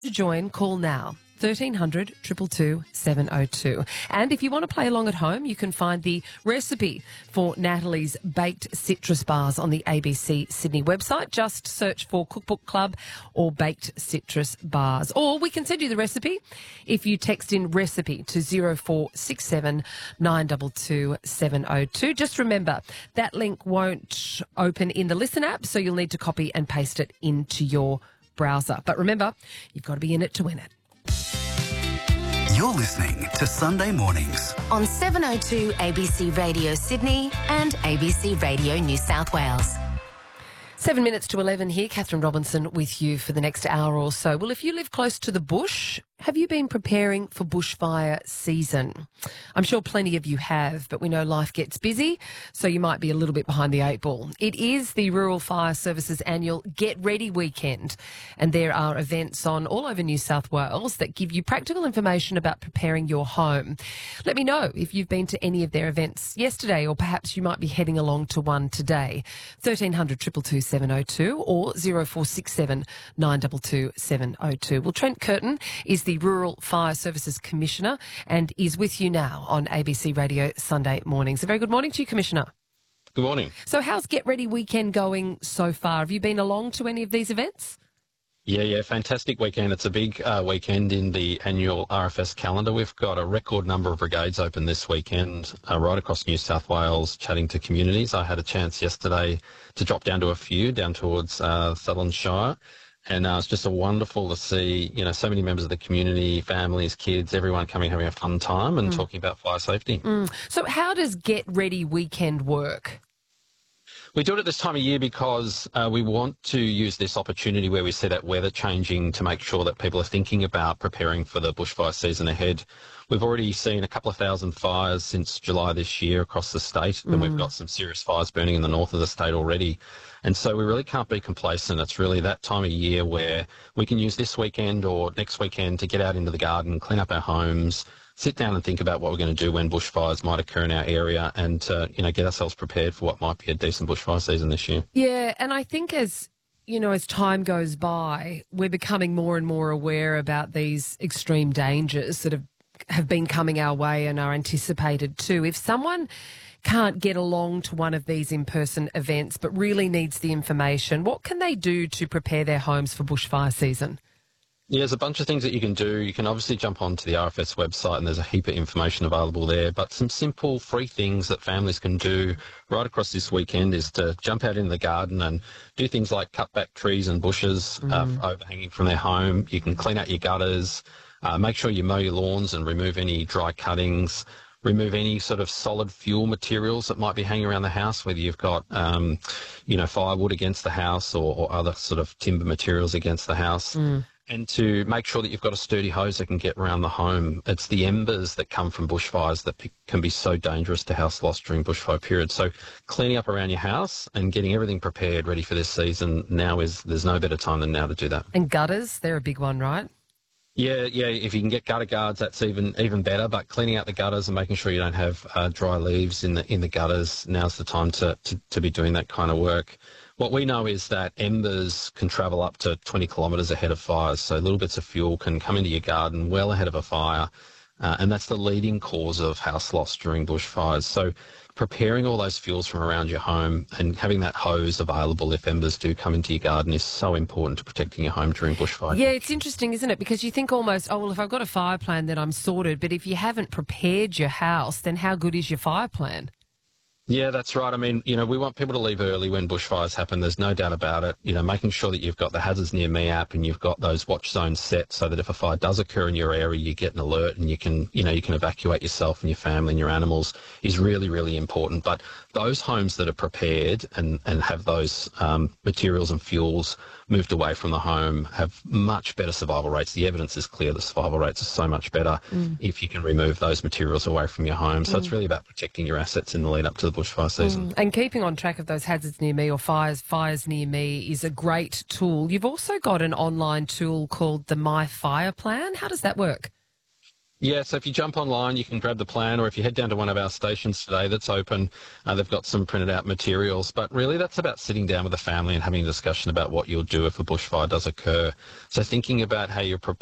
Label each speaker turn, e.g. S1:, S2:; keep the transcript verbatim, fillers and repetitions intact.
S1: To join, call now. thirteen hundred, two two two, seven oh two. And if you want to play along at home, you can find the recipe for Natalie's baked citrus bars on the A B C Sydney website. Just search for Cookbook Club or Baked Citrus Bars. Or we can send you the recipe if you text in recipe to zero four six seven, nine two two, seven oh two. Just remember, that link won't open in the Listen app, so you'll need to copy and paste it into your browser. But remember, you've got to be in it to win it.
S2: You're listening to Sunday Mornings
S3: on seven oh two A B C Radio Sydney and A B C Radio New South Wales.
S1: Seven minutes to eleven here. Catherine Robinson with you for the next hour or so. Well, if you live close to the bush, have you been preparing for bushfire season? I'm sure plenty of you have, but we know life gets busy, so you might be a little bit behind the eight ball. It is the Rural Fire Services annual Get Ready weekend, and there are events on all over New South Wales that give you practical information about preparing your home. Let me know if you've been to any of their events yesterday, or perhaps you might be heading along to one today. thirteen hundred, two two two, seven oh two or zero four six seven, nine two two, seven oh two. Well, Trent Curtin is the Rural Fire Services Commissioner and is with you now on A B C Radio Sunday Mornings. A very good morning to you, Commissioner.
S4: Good morning.
S1: So how's Get Ready weekend going so far? Have you been along to any of these events?
S4: Yeah, yeah, fantastic weekend. It's a big uh, weekend in the annual R F S calendar. We've got a record number of brigades open this weekend uh, right across New South Wales, chatting to communities. I had a chance yesterday to drop down to a few, down towards uh, Sutherland Shire. And uh, it's just a wonderful to see, you know, so many members of the community, families, kids, everyone coming, having a fun time and mm. talking about fire safety.
S1: Mm. So how does Get Ready weekend work?
S4: We do it at this time of year because uh, we want to use this opportunity where we see that weather changing to make sure that people are thinking about preparing for the bushfire season ahead. We've already seen a couple of thousand fires since July this year across the state, and mm. we've got some serious fires burning in the north of the state already. And so we really can't be complacent. It's really that time of year where we can use this weekend or next weekend to get out into the garden, clean up our homes, sit down and think about what we're going to do when bushfires might occur in our area and, uh, you know, get ourselves prepared for what might be a decent bushfire season this year.
S1: Yeah, and I think as, you know, as time goes by, we're becoming more and more aware about these extreme dangers that have, have been coming our way and are anticipated too. If someone can't get along to one of these in-person events but really needs the information, what can they do to prepare their homes for bushfire season?
S4: Yeah, there's a bunch of things that you can do. You can obviously jump onto the R F S website and there's a heap of information available there, but some simple free things that families can do right across this weekend is to jump out into the garden and do things like cut back trees and bushes mm. uh, overhanging from their home. You can clean out your gutters, uh, make sure you mow your lawns and remove any dry cuttings, remove any sort of solid fuel materials that might be hanging around the house, whether you've got, um, you know, firewood against the house or, or other sort of timber materials against the house. Mm. And to make sure that you've got a sturdy hose that can get around the home. It's the embers that come from bushfires that p- can be so dangerous to house loss during bushfire periods. So cleaning up around your house and getting everything prepared, ready for this season now is, there's no better time than now to do that.
S1: And gutters, they're a big one, right?
S4: Yeah, yeah. If you can get gutter guards, that's even even better. But cleaning out the gutters and making sure you don't have uh, dry leaves in the in the gutters, now's the time to, to, to be doing that kind of work. What we know is that embers can travel up to twenty kilometres ahead of fires, so little bits of fuel can come into your garden well ahead of a fire, uh, and that's the leading cause of house loss during bushfires. So preparing all those fuels from around your home and having that hose available if embers do come into your garden is so important to protecting your home during bushfire.
S1: Yeah, it's interesting, isn't it? Because you think almost, oh, well, if I've got a fire plan, then I'm sorted. But if you haven't prepared your house, then how good is your fire plan?
S4: Yeah, that's right. I mean, you know, we want people to leave early when bushfires happen. There's no doubt about it. You know, making sure that you've got the Hazards Near Me app and you've got those watch zones set so that if a fire does occur in your area, you get an alert and you can, you know, you can evacuate yourself and your family and your animals is really, really important. But those homes that are prepared and, and have those um, materials and fuels moved away from the home have much better survival rates. The evidence is clear the survival rates are so much better mm. if you can remove those materials away from your home. So mm. it's really about protecting your assets in the lead up to the bushfire season.
S1: Mm. And keeping on track of those hazards near me or fires, fires near me is a great tool. You've also got an online tool called the My Fire Plan. How does that work?
S4: Yeah, so if you jump online, you can grab the plan, or if you head down to one of our stations today that's open, uh, they've got some printed out materials. But really, that's about sitting down with the family and having a discussion about what you'll do if a bushfire does occur. So thinking about how you're prepared